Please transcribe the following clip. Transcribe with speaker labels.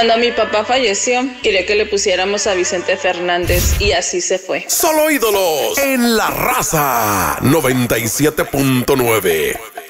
Speaker 1: Cuando mi papá falleció, quería que le pusiéramos a Vicente Fernández y así se fue.
Speaker 2: Solo ídolos en La Raza 97.9.